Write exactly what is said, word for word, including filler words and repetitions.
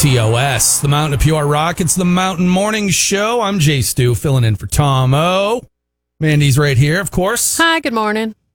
T O S, the Mountain of Pure Rock. It's the Mountain Morning Show. I'm Jay Stu, filling in for Tom O. Mandy's right here, of course. Hi, good morning.